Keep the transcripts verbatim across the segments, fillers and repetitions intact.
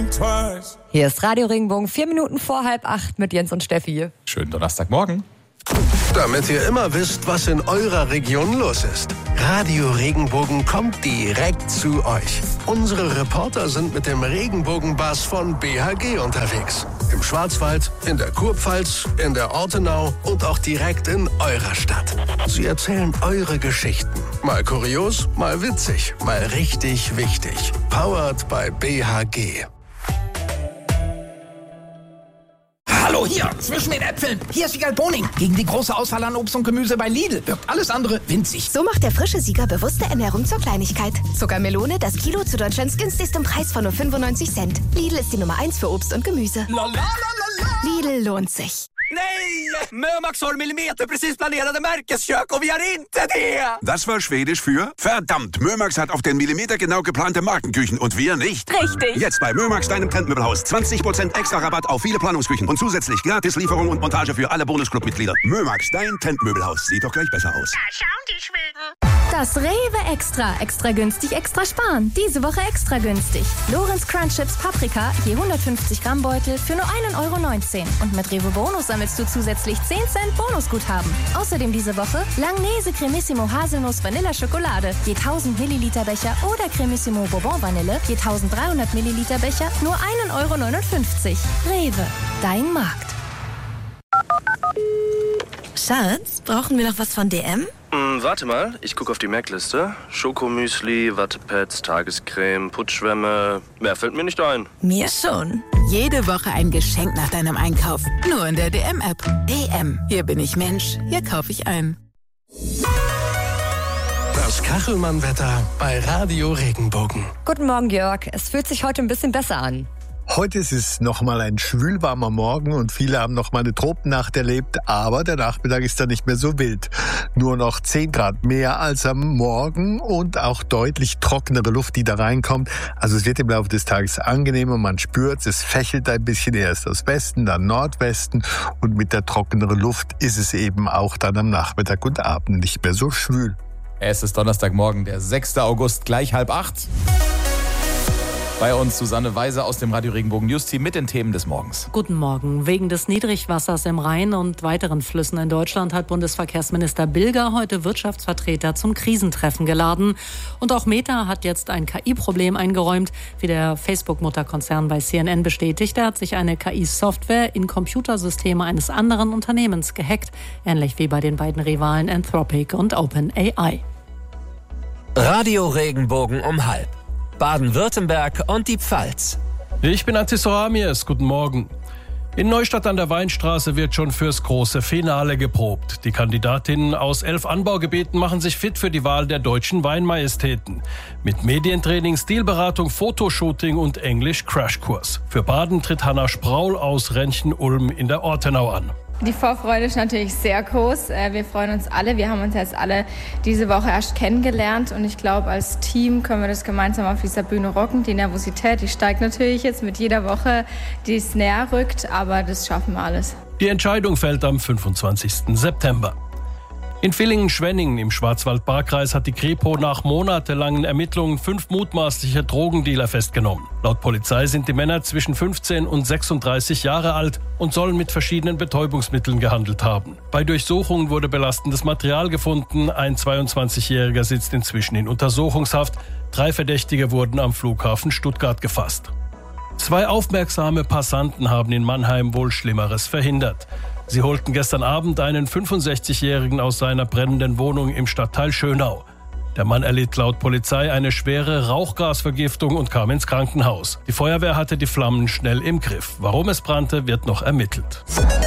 Hier ist Radio Regenbogen, vier Minuten vor halb acht mit Jens und Steffi. Schönen Donnerstagmorgen. Damit ihr immer wisst, was in eurer Region los ist. Radio Regenbogen kommt direkt zu euch. Unsere Reporter sind mit dem Regenbogenbus von B H G unterwegs. Im Schwarzwald, in der Kurpfalz, in der Ortenau und auch direkt in eurer Stadt. Sie erzählen eure Geschichten. Mal kurios, mal witzig, mal richtig wichtig. Powered by B H G. Hallo hier, zwischen den Äpfeln. Hier ist Siegal Boning. Gegen die große Auswahl an Obst und Gemüse bei Lidl wirkt alles andere winzig. So macht der frische Sieger bewusste Ernährung zur Kleinigkeit. Zuckermelone, das Kilo zu Deutschlands günstigstem Preis von nur fünfundneunzig Cent. Lidl ist die Nummer eins für Obst und Gemüse. La, la, la, la, la. Lidl lohnt sich. Nej! Mömax har millimeter precis planerade märkeskök och vi har inte det! Das war Schwedisch für verdammt, Mömax hat auf den Millimeter genau geplante Markenküchen und wir nicht. Richtig. Jetzt bei Mömax, deinem Trendmöbelhaus. zwanzig Prozent extra Rabatt auf viele Planungsküchen und zusätzlich Gratislieferung und Montage für alle Bonusclub-Mitglieder. Mömax, dein Trendmöbelhaus. Sieht doch gleich besser aus. Da schauen die Schweden. Das Rewe Extra. Extra günstig, extra sparen. Diese Woche extra günstig. Lorenz Crunch Chips Paprika, je hundertfünfzig Gramm Beutel für nur ein Euro neunzehn. Und mit Rewe Bonus sammelst du zusätzlich zehn Cent Bonusguthaben. Außerdem diese Woche Langnese Cremissimo Haselnuss Vanilla Schokolade, je tausend Milliliter Becher oder Cremissimo Bourbon Vanille, je tausenddreihundert Milliliter Becher, nur ein Euro neunundfünfzig. Rewe, dein Markt. Schatz, brauchen wir noch was von D M? Hm, warte mal, ich gucke auf die Merkliste. Schokomüsli, Wattepads, Tagescreme, Putzschwämme. Mehr fällt mir nicht ein. Mir schon. Jede Woche ein Geschenk nach deinem Einkauf. Nur in der D M-App. D M. Hier bin ich Mensch. Hier kaufe ich ein. Das Kachelmann-Wetter bei Radio Regenbogen. Guten Morgen, Jörg. Es fühlt sich heute ein bisschen besser an. Heute ist es nochmal ein schwülwarmer Morgen und viele haben noch mal eine Tropennacht erlebt, aber der Nachmittag ist dann nicht mehr so wild. Nur noch zehn Grad mehr als am Morgen und auch deutlich trockenere Luft, die da reinkommt. Also es wird im Laufe des Tages angenehmer, man spürt, es fächelt ein bisschen erst aus Westen, dann Nordwesten und mit der trockeneren Luft ist es eben auch dann am Nachmittag und Abend nicht mehr so schwül. Es ist Donnerstagmorgen, der sechster August, gleich halb acht. Bei uns Susanne Weiser aus dem Radio Regenbogen News Team mit den Themen des Morgens. Guten Morgen. Wegen des Niedrigwassers im Rhein und weiteren Flüssen in Deutschland hat Bundesverkehrsminister Bilger heute Wirtschaftsvertreter zum Krisentreffen geladen. Und auch Meta hat jetzt ein K I-Problem eingeräumt, wie der Facebook-Mutterkonzern bei C N N bestätigt. Er hat sich eine K I-Software in Computersysteme eines anderen Unternehmens gehackt, ähnlich wie bei den beiden Rivalen Anthropic und OpenAI. Radio Regenbogen um halb. Baden-Württemberg und die Pfalz. Ich bin Antis Ramies, guten Morgen. In Neustadt an der Weinstraße wird schon fürs große Finale geprobt. Die Kandidatinnen aus elf Anbaugebieten machen sich fit für die Wahl der deutschen Weinmajestäten. Mit Medientraining, Stilberatung, Fotoshooting und Englisch-Crashkurs. Für Baden tritt Hanna Spraul aus Renchen-Ulm in der Ortenau an. Die Vorfreude ist natürlich sehr groß. Wir freuen uns alle. Wir haben uns jetzt alle diese Woche erst kennengelernt und ich glaube, als Team können wir das gemeinsam auf dieser Bühne rocken. Die Nervosität, die steigt natürlich jetzt mit jeder Woche, die es näher rückt, aber das schaffen wir alles. Die Entscheidung fällt am fünfundzwanzigsten September. In Villingen-Schwenningen im Schwarzwald-Baar-Kreis hat die Kripo nach monatelangen Ermittlungen fünf mutmaßliche Drogendealer festgenommen. Laut Polizei sind die Männer zwischen fünfzehn und sechsunddreißig Jahre alt und sollen mit verschiedenen Betäubungsmitteln gehandelt haben. Bei Durchsuchungen wurde belastendes Material gefunden. Ein zweiundzwanzigjähriger sitzt inzwischen in Untersuchungshaft. Drei Verdächtige wurden am Flughafen Stuttgart gefasst. Zwei aufmerksame Passanten haben in Mannheim wohl Schlimmeres verhindert. Sie holten gestern Abend einen fünfundsechzigjährigen aus seiner brennenden Wohnung im Stadtteil Schönau. Der Mann erlitt laut Polizei eine schwere Rauchgasvergiftung und kam ins Krankenhaus. Die Feuerwehr hatte die Flammen schnell im Griff. Warum es brannte, wird noch ermittelt.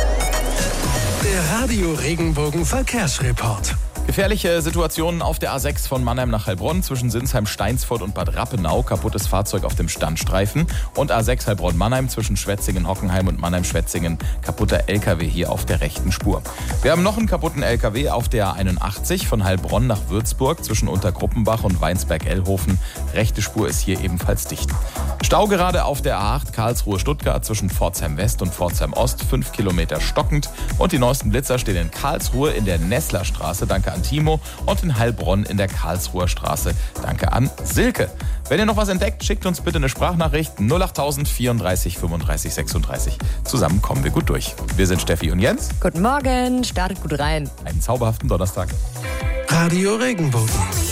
Der Radio Regenbogen Verkehrsreport. Gefährliche Situationen auf der A sechs von Mannheim nach Heilbronn zwischen Sinsheim, Steinsfurt und Bad Rappenau. Kaputtes Fahrzeug auf dem Standstreifen. Und A sechs Heilbronn-Mannheim zwischen Schwetzingen, Hockenheim und Mannheim-Schwetzingen. Kaputter L K W hier auf der rechten Spur. Wir haben noch einen kaputten L K W auf der A einundachtzig von Heilbronn nach Würzburg zwischen Untergruppenbach und Weinsberg-Ellhofen. Rechte Spur ist hier ebenfalls dicht. Stau gerade auf der A acht Karlsruhe-Stuttgart zwischen Pforzheim West und Pforzheim Ost. Fünf Kilometer stockend. Und die neuesten Blitzer stehen in Karlsruhe in der Nesslerstraße. Danke Danke an Timo. Und in Heilbronn in der Karlsruher Straße. Danke an Silke. Wenn ihr noch was entdeckt, schickt uns bitte eine Sprachnachricht null acht null null vierunddreißig fünfunddreißig sechsunddreißig. Zusammen kommen wir gut durch. Wir sind Steffi und Jens. Guten Morgen, startet gut rein. Einen zauberhaften Donnerstag. Radio Regenbogen.